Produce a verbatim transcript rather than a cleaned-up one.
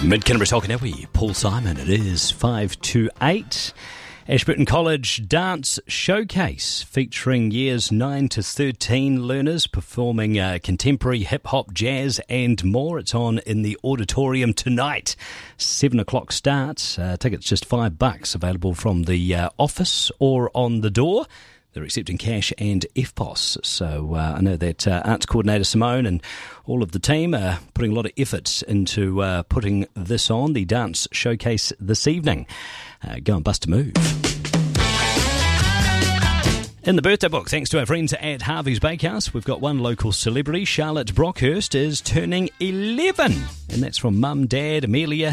Mid-Canterbury Tokanawi, Paul Simon. It is five to eight. Ashburton College Dance Showcase featuring years nine to thirteen learners performing uh, contemporary hip-hop, jazz and more. It's on in the auditorium tonight. seven o'clock start. Uh, tickets just five bucks, available from the uh, office or on the door. They're accepting cash and F P O S. So uh, I know that uh, Arts Coordinator Simone and all of the team are putting a lot of effort into uh, putting this on, the Dance Showcase this evening. Uh, go and bust a move. In the birthday book, thanks to our friends at Harvey's Bakehouse, we've got one local celebrity. Charlotte Brockhurst is turning eleven. And that's from Mum, Dad, Amelia,